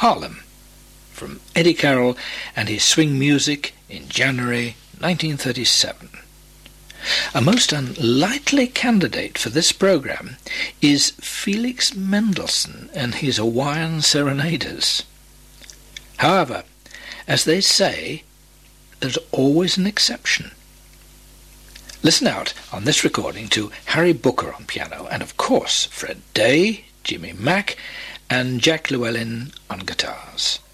Harlem, from Eddie Carroll and his swing music in January 1937. A most unlikely candidate for this programme is Felix Mendelssohn and his Hawaiian Serenaders. However, as they say, there's always an exception. Listen out on this recording to Harry Booker on piano and, of course, Fred Day, Jimmy Mack and Jack Llewellyn on guitars.